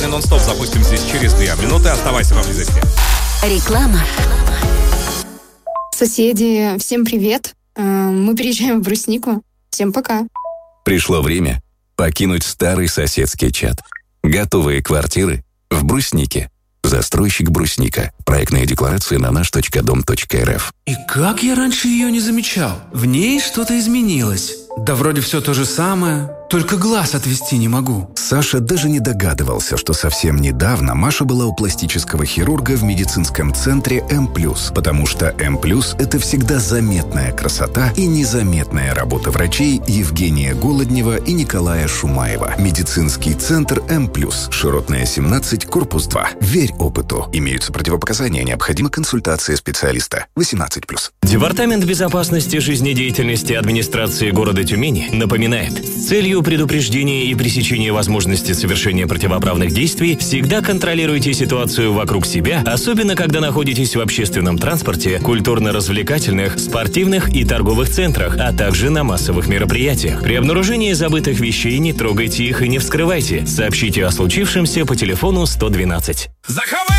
нон-стоп запустим здесь через 2 минуты. Оставайся поблизости. Реклама. Соседи, всем привет. Мы переезжаем в Бруснику. Всем пока. Пришло время покинуть старый соседский чат. Готовые квартиры в Бруснике. Застройщик Брусника. Проектная декларация на наш.дом.рф. И как я раньше ее не замечал? В ней что-то изменилось. Да вроде все то же самое, только глаз отвести не могу. Саша даже не догадывался, что совсем недавно Маша была у пластического хирурга в медицинском центре М+, потому что М+, это всегда заметная красота и незаметная работа врачей Евгения Голоднева и Николая Шумаева. Медицинский центр М+, Широтная, 17, корпус 2. Верь опыту. Имеются противопоказания, необходима консультация специалиста. 18+. Департамент безопасности жизнедеятельности администрации города Тюмени напоминает, с целью предупреждения и пресечения возможности совершения противоправных действий всегда контролируйте ситуацию вокруг себя, особенно когда находитесь в общественном транспорте, культурно-развлекательных, спортивных и торговых центрах, а также на массовых мероприятиях. При обнаружении забытых вещей не трогайте их и не вскрывайте. Сообщите о случившемся по телефону 112. Захавай!